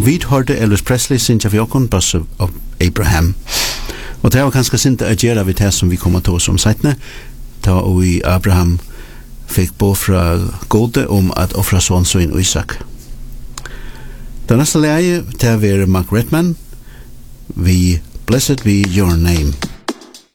Vi hørte Elvis Presley synge av Jokon, Boss of Abraham. Og det var kanskje sint å gjøre vi det som vi kommer til oss om settene, da vi Abraham fikk bo fra gode om at offre sånn så inn Isak. Det neste leie til å være Mark Redman, vi Blessed be your name.